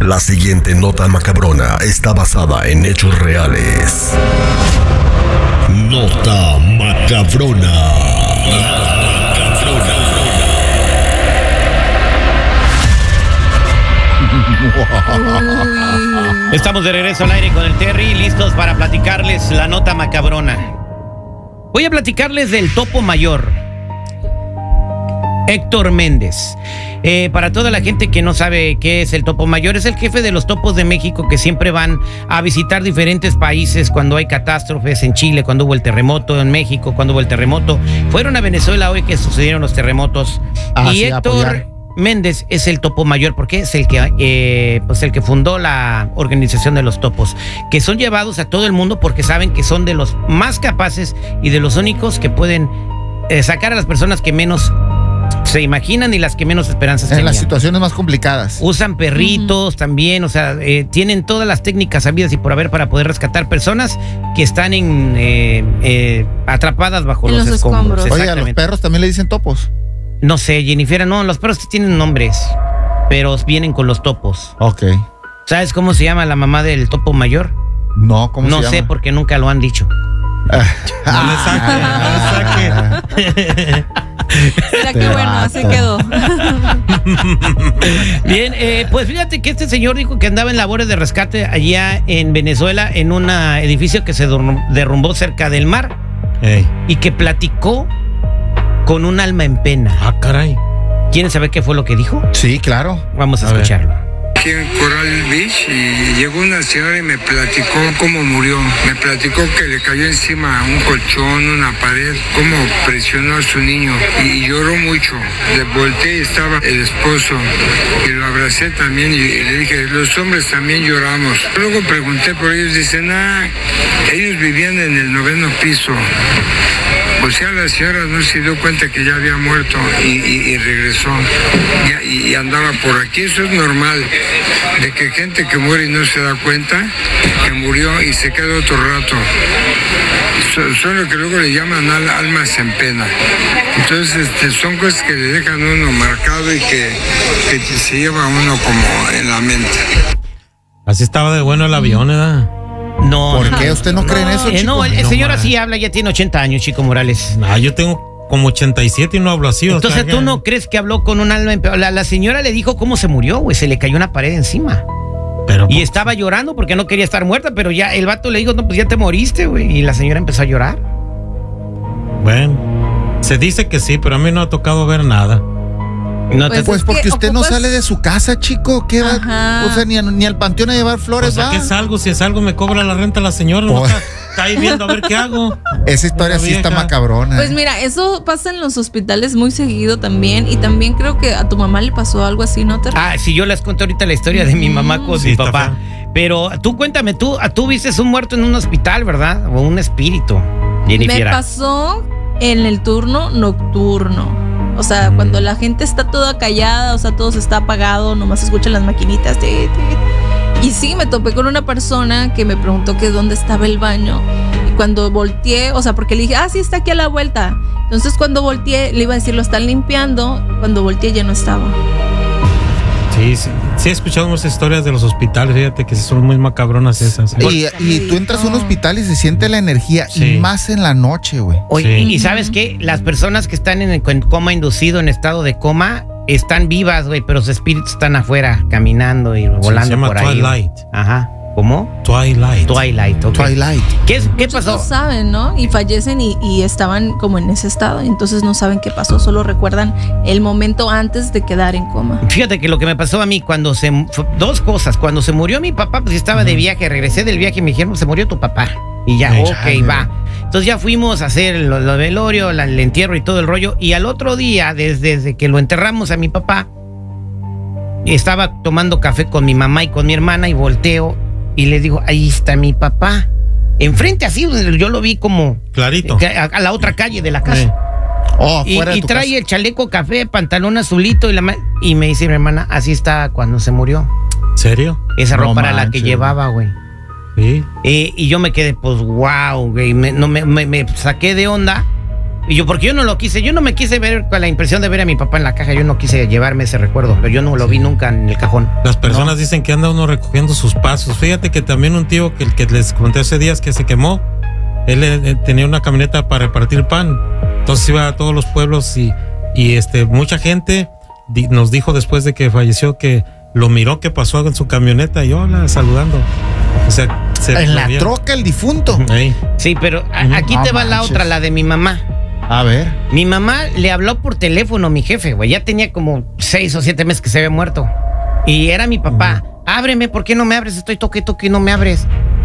La siguiente nota macabrona está basada en hechos reales. Nota macabrona. Estamos de regreso al aire con el Terry, listos para platicarles la nota macabrona. Voy a platicarles del topo mayor, Héctor Méndez. Para toda la gente que no sabe qué es el topo mayor, es el jefe de los topos de México que siempre van a visitar diferentes países cuando hay catástrofes. En Chile, cuando hubo el terremoto, en México, cuando hubo el terremoto. Fueron a Venezuela hoy que sucedieron los terremotos. Y Héctor Méndez es el topo mayor porque es el que fundó la organización de los topos, que son llevados a todo el mundo porque saben que son de los más capaces y de los únicos que pueden sacar a las personas que menos se imaginan y las que menos esperanzas tenían. En las situaciones más complicadas. Usan perritos también, o sea, tienen todas las técnicas habidas y por haber para poder rescatar personas que están atrapadas bajo los escombros. Oye, a los perros también le dicen topos. No sé, Jennifer, no, los perros tienen nombres, pero vienen con los topos. Ok. ¿Sabes cómo se llama la mamá del topo mayor? No, ¿cómo se llama? No sé, porque nunca lo han dicho. No le saque. Mira qué bueno, así quedó. Bien, pues fíjate que este señor dijo que andaba en labores de rescate allá en Venezuela, en un edificio que se derrumbó cerca del mar. Y que platicó con un alma en pena. Ah, caray. ¿Quieren saber qué fue lo que dijo? Sí, claro. Vamos a escucharlo. Aquí en Coral Beach y llegó una señora y me platicó cómo murió. Me platicó que le cayó encima un colchón, una pared, cómo presionó a su niño y lloró mucho. Le volteé y estaba el esposo y lo abracé también y le dije, los hombres también lloramos. Luego pregunté por ellos, dicen, ellos vivían en el 9º piso. O sea, la señora no se dio cuenta que ya había muerto y regresó y andaba por aquí. Eso es normal, de que gente que muere y no se da cuenta que murió y se queda otro rato. Son lo que luego le llaman almas en pena. Entonces son cosas que le dejan a uno marcado y que se lleva a uno como en la mente. Así estaba de bueno el avión, ¿verdad? No. ¿Por qué? ¿Usted no cree en eso, chico? No, el señor así habla, ya tiene 80 años, Chico Morales. Yo tengo como 87 y no hablo así. Entonces, ¿tú no crees que habló con un alma en pena? La señora le dijo cómo se murió, güey. Se le cayó una pared encima. Y estaba llorando porque no quería estar muerta, pero ya el vato le dijo, no, pues ya te moriste, güey. Y la señora empezó a llorar. Bueno, se dice que sí, pero a mí no ha tocado ver nada. Pues porque usted no sale de su casa, chico. ¿Qué va? O sea, ni al panteón a llevar flores, ¿a qué salgo? Si es algo me cobra la renta la señora. No está ahí viendo a ver qué hago. Esa historia sí está macabrona. Pues mira, eso pasa en los hospitales muy seguido también. Y también creo que a tu mamá le pasó algo así, ¿no? Sí, yo les conté ahorita la historia de mi mamá con mi papá. Pero tú cuéntame, tú viste un muerto en un hospital, ¿verdad? O un espíritu. Jennifer. Me pasó en el turno nocturno. O sea, cuando la gente está toda callada, o sea, todo se está apagado, nomás escuchan las maquinitas. Y sí, me topé con una persona que me preguntó que dónde estaba el baño. Y cuando volteé, o sea, porque le dije, sí, está aquí a la vuelta. Entonces cuando volteé, le iba a decir, lo están limpiando. Cuando volteé ya no estaba. Sí, he escuchado unas historias de los hospitales, fíjate que son muy macabronas esas. Y tú entras a un hospital y se siente la energía, y más en la noche, güey. Oye, ¿y sabes qué? Las personas que están en coma inducido, en estado de coma, están vivas, güey, pero sus espíritus están afuera, caminando y volando se llama por ahí. Twilight. Ajá. ¿Cómo? Twilight. Okay. Twilight. ¿Qué pasó? No saben, ¿no? Y fallecen y estaban como en ese estado. Entonces no saben qué pasó, solo recuerdan el momento antes de quedar en coma. Fíjate que lo que me pasó a mí dos cosas. Cuando se murió mi papá, pues estaba de viaje, regresé del viaje y me dijeron, se murió tu papá. Y ya, va. Entonces ya fuimos a hacer el velorio, el entierro y todo el rollo. Y al otro día, desde que lo enterramos a mi papá, estaba tomando café con mi mamá y con mi hermana y volteo y le digo, ahí está mi papá. Enfrente así, yo lo vi como clarito. A la otra calle de la casa. Y trae el chaleco café, pantalón azulito y me dice mi hermana, así está cuando se murió. ¿Serio? Esa ropa era la que llevaba, güey. Sí. Y yo me quedé, pues, wow, güey. Me saqué de onda. Porque yo no lo quise, yo no me quise ver con la impresión de ver a mi papá en la caja, yo no quise llevarme ese recuerdo, pero yo no lo vi nunca en el cajón. Las personas dicen que anda uno recogiendo sus pasos. Fíjate que también un tío que les conté hace días que se quemó, él tenía una camioneta para repartir pan, entonces iba a todos los pueblos y mucha gente nos dijo después de que falleció que lo miró que pasó en su camioneta y hola, saludando. O sea, en la troca el difunto. Sí, pero aquí te va la otra, la de mi mamá. A ver. Mi mamá le habló por teléfono a mi jefe, güey. Ya tenía como 6 o 7 meses que se había muerto. Y era mi papá. Ábreme, ¿por qué no me abres? Estoy toque y no me abres.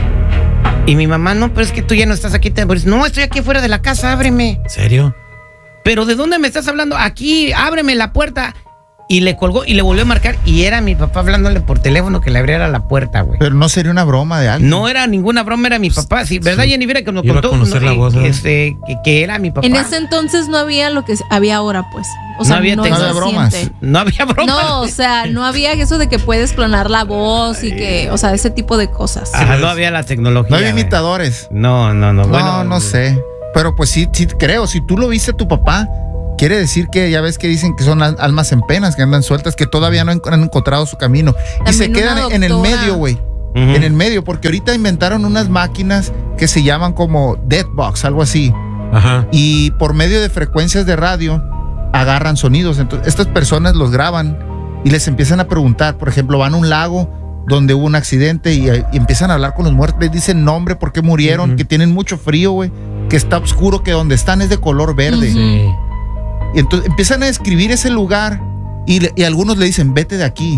Y mi mamá, no, pero es que tú ya no estás aquí. No, estoy aquí fuera de la casa, ábreme. ¿En serio? ¿Pero de dónde me estás hablando? Aquí, ábreme la puerta. Y le colgó y le volvió a marcar. Y era mi papá hablándole por teléfono que le abriera la puerta, güey. Pero no sería una broma de alguien. No era ninguna broma, era mi papá. Sí, ¿verdad, Jenny? Vera, que nos iba contó a conocer la voz, que era mi papá. En ese entonces no había lo que había ahora, pues. O sea, no había bromas. No había bromas. No, o sea, no había eso de que puedes clonar la voz y que, o sea, ese tipo de cosas. No había la tecnología. No había imitadores. No. Bueno, no sé. Pero pues sí creo. Si tú lo viste a tu papá, quiere decir que ya ves que dicen que son almas en penas, que andan sueltas, que todavía no han encontrado su camino. También y se quedan en el medio, güey. En el medio, porque ahorita inventaron unas máquinas que se llaman como Deadbox, algo así. Ajá. Y por medio de frecuencias de radio agarran sonidos. Entonces, estas personas los graban y les empiezan a preguntar. Por ejemplo, van a un lago donde hubo un accidente y empiezan a hablar con los muertos. Les dicen nombre, por qué murieron, que tienen mucho frío, güey, que está oscuro, que donde están es de color verde. Sí. Y entonces empiezan a describir ese lugar y algunos le dicen, vete de aquí.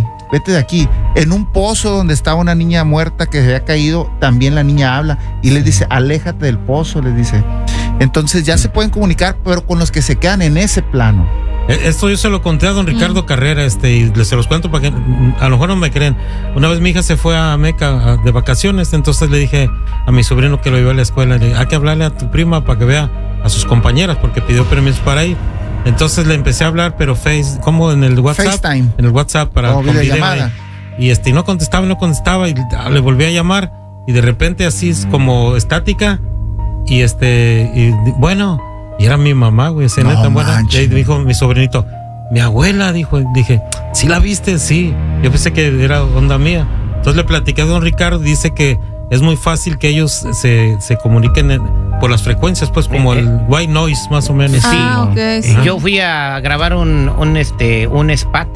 En un pozo donde estaba una niña muerta que se había caído, también la niña habla y les dice, aléjate del pozo, les dice. Entonces ya se pueden comunicar, pero con los que se quedan en ese plano. Esto yo se lo conté a don Ricardo Carrera, y se los cuento para que a lo mejor no me creen. Una vez mi hija se fue a Meca de vacaciones, entonces le dije a mi sobrino que lo iba a la escuela, le dije, hay que hablarle a tu prima para que vea a sus compañeras, porque pidió permiso para ir. Entonces le empecé a hablar, pero como en el WhatsApp. FaceTime. En el WhatsApp para con videollamada. Y no contestaba y le volví a llamar y de repente así es como estática y bueno, y era mi mamá, güey, esa neta buena. Y dijo mi sobrinito, mi abuela, dije, ¿sí la viste? Sí. Yo pensé que era onda mía. Entonces le platiqué a don Ricardo, dice que es muy fácil que ellos se comuniquen por las frecuencias, pues como el white noise más o menos. Sí. Okay, sí. Yo fui a grabar un spot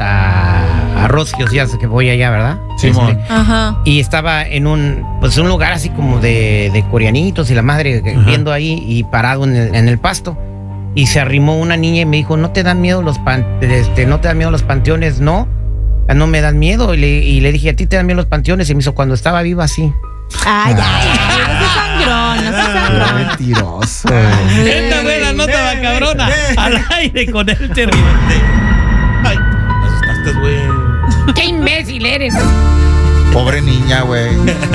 a Rocios, ya sé que voy allá, ¿verdad? Sí, Ajá. Y estaba en un lugar así como de coreanitos y la madre viendo ahí y parado en el pasto. Y se arrimó una niña y me dijo, ¿no te dan miedo los panteones? No me dan miedo. Y le dije, ¿a ti te dan miedo los panteones? Y me hizo, cuando estaba viva, así. Ay, no seas sangrón. Mentiroso. Esta fue la nota macabrona al aire con el terrible. Ay, me asustaste, güey. ¡Qué imbécil eres! Pobre niña, güey.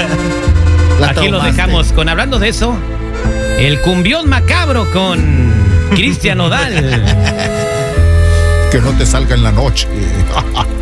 Aquí lo dejamos con, hablando de eso, el cumbión macabro con Cristian Nodal. Que no te salga en la noche.